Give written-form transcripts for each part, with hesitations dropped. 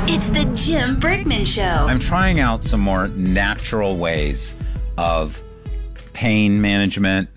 It's the Jim Brickman Show. I'm trying out some more natural ways of pain management,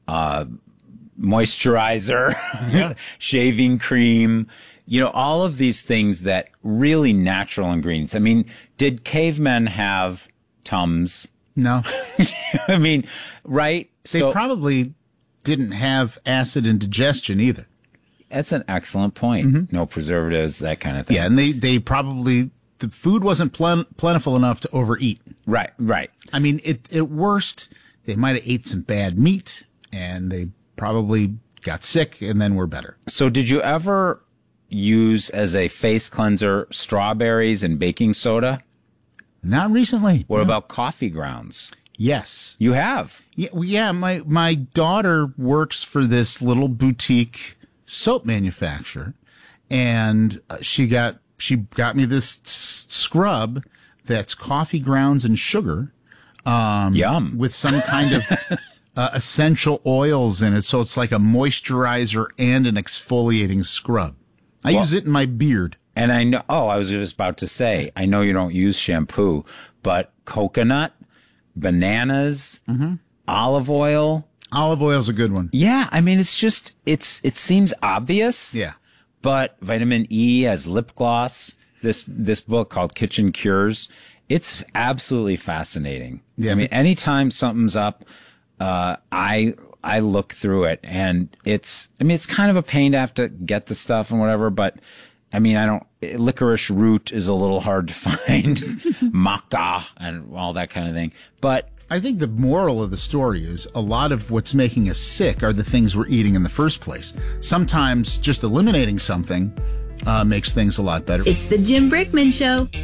moisturizer, shaving cream, all of these things that really natural ingredients. I mean, did cavemen have Tums? No. I mean, right? They probably didn't have acid indigestion either. That's an excellent point. Mm-hmm. No preservatives, that kind of thing. Yeah, and they probably, the food wasn't plentiful enough to overeat. Right. I mean, at worst, they might have ate some bad meat, and they probably got sick, and then were better. So did you ever use as a face cleanser strawberries and baking soda? Not recently. What about coffee grounds? Yes. You have? Yeah, my daughter works for this little boutique soap manufacturer, and she got me this scrub that's coffee grounds and sugar. Yum. With some kind of essential oils in it, so it's like a moisturizer and an exfoliating scrub. I use it in my beard. And I know, I was just about to say, I know you don't use shampoo, but coconut, bananas, olive oil. Olive oil's a good one. Yeah, I mean, it's just, it seems obvious. Yeah. But vitamin E as lip gloss, this book called Kitchen Cures, it's absolutely fascinating. Yeah. I mean, anytime something's up, I look through it, and it's kind of a pain to have to get the stuff and whatever, but I mean, licorice root is a little hard to find, maca and all that kind of thing. But I think the moral of the story is a lot of what's making us sick are the things we're eating in the first place. Sometimes just eliminating something makes things a lot better. It's the Jim Brickman Show.